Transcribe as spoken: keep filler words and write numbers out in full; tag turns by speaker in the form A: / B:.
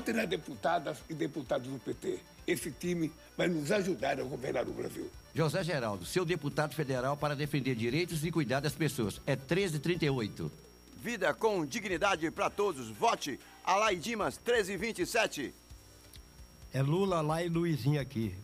A: Vote nas deputadas e deputados do P T. Esse time vai nos ajudar a governar o Brasil.
B: José Geraldo, seu deputado federal para defender direitos e cuidar das pessoas. É treze trinta e oito.
C: Vida com dignidade para todos. Vote Alai Dimas, treze vinte e sete.
D: É Lula lá e Luizinho aqui.